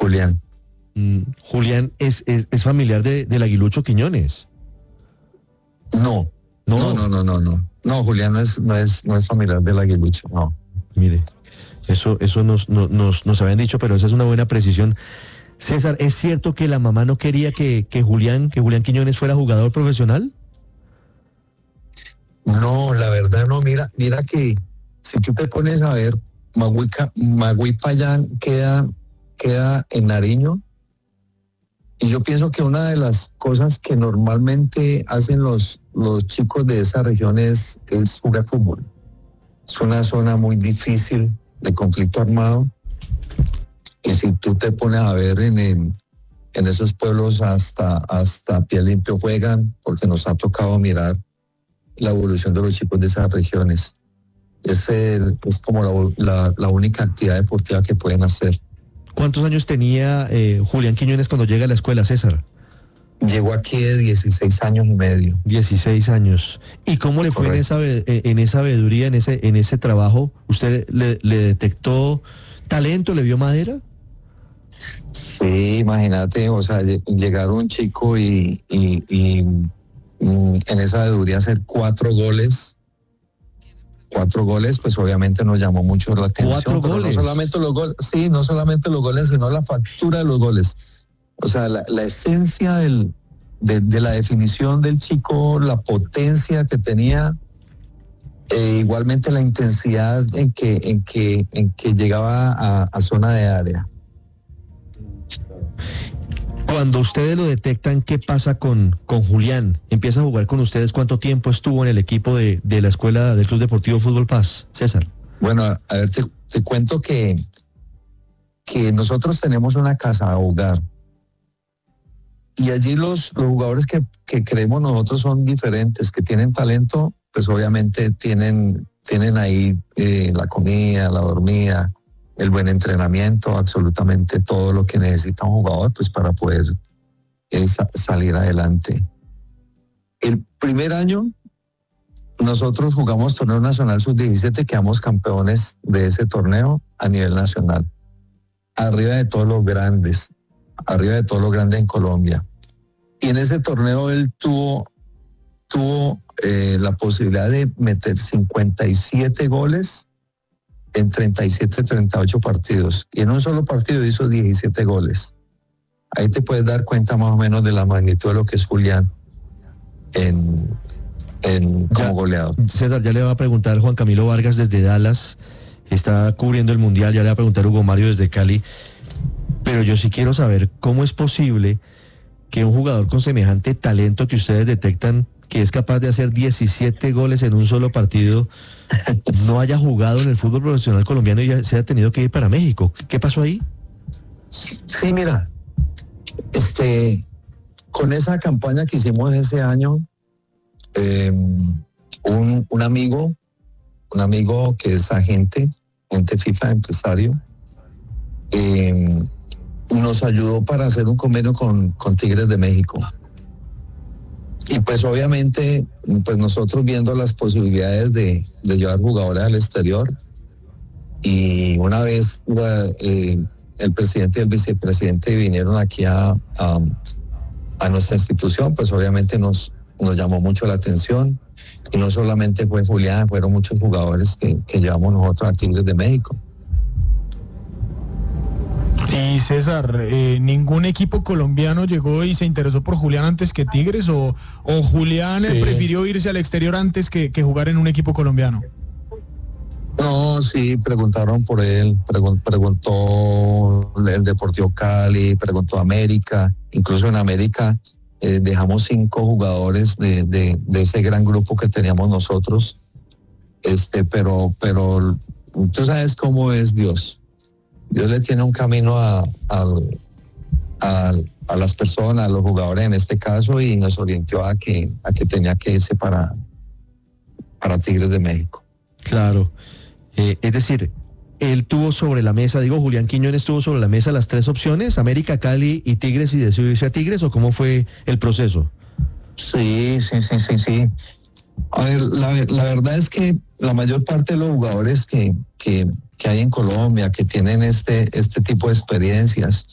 Julián. Julián es familiar del Aguilucho Quiñones. No. No, Julián no es familiar del Aguilucho, no. Mire, eso nos habían dicho, pero esa es una buena precisión. César, ¿es cierto que la mamá no quería que Julián Quiñones fuera jugador profesional? No, la verdad no, mira que si tú te pones a ver, Maguipayán queda en Nariño, y yo pienso que una de las cosas que normalmente hacen los chicos de esa región es jugar fútbol. Es una zona muy difícil de conflicto armado, y si tú te pones a ver en esos pueblos hasta pie limpio juegan, porque nos ha tocado mirar la evolución de los chicos de esas regiones. Es como la única actividad deportiva que pueden hacer. ¿Cuántos años tenía Julián Quiñones cuando llega a la escuela, César? Llegó aquí de 16 años y medio. 16 años. ¿Y cómo le fue en esa veeduría, en ese trabajo? ¿Usted le detectó talento, le vio madera? Sí, imagínate, o sea, llegar un chico y en esa veeduría hacer 4 goles, pues obviamente nos llamó mucho la atención. 4 goles. No solamente los goles, sí, no solamente los goles, sino la factura de los goles. O sea, la esencia de la definición del chico, la potencia que tenía, igualmente la intensidad en que llegaba a zona de área. Cuando ustedes lo detectan, ¿qué pasa con Julián? ¿Empieza a jugar con ustedes? ¿Cuánto tiempo estuvo en el equipo de la escuela del Club Deportivo Fútbol Paz, César? Bueno, a ver, te cuento que nosotros tenemos una casa hogar, y allí los jugadores que creemos nosotros son diferentes, que tienen talento, pues obviamente tienen ahí la comida, la dormida, el buen entrenamiento, absolutamente todo lo que necesita un jugador pues para poder salir adelante. El primer año nosotros jugamos torneo nacional sub-17, quedamos campeones de ese torneo a nivel nacional, arriba de todos los grandes en Colombia. Y en ese torneo él tuvo la posibilidad de meter 57 goles en 38 partidos, y en un solo partido hizo 17 goles. Ahí te puedes dar cuenta más o menos de la magnitud de lo que es Julián como goleador. César, ya le va a preguntar Juan Camilo Vargas desde Dallas, está cubriendo el Mundial, ya le va a preguntar Hugo Mario desde Cali, pero yo sí quiero saber cómo es posible que un jugador con semejante talento que ustedes detectan que es capaz de hacer 17 goles en un solo partido no haya jugado en el fútbol profesional colombiano y ya se haya tenido que ir para México. ¿Qué pasó ahí? Sí, mira, con esa campaña que hicimos ese año, un amigo que es agente FIFA, empresario, nos ayudó para hacer un convenio con Tigres de México. Y pues obviamente, pues nosotros viendo las posibilidades de llevar jugadores al exterior, y una vez el presidente y el vicepresidente vinieron aquí a nuestra institución, pues obviamente nos llamó mucho la atención, y no solamente fue Julián, fueron muchos jugadores que llevamos nosotros a Tigres de México. Y César, ¿ningún equipo colombiano llegó y se interesó por Julián antes que Tigres, o Julián prefirió irse al exterior antes que jugar en un equipo colombiano? No, sí, preguntaron por él, preguntó el Deportivo Cali, preguntó América, incluso en América dejamos 5 jugadores de ese gran grupo que teníamos nosotros, pero tú sabes cómo es Dios. Dios le tiene un camino a las personas, a los jugadores en este caso, y nos orientó a que tenía que irse para Tigres de México. Claro. Es decir, él tuvo sobre la mesa, Julián Quiñones tuvo sobre la mesa las 3 opciones, América, Cali y Tigres, y decidió irse a Tigres, ¿o cómo fue el proceso? Sí. A ver, la verdad es que la mayor parte de los jugadores que hay en Colombia, que tienen este tipo de experiencias,